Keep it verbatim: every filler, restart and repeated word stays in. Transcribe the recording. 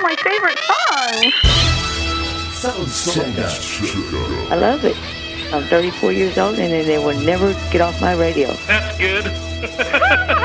my favorite song. Sounds check. I love it. I'm thirty-four years old, and they will never get off my radio. That's good.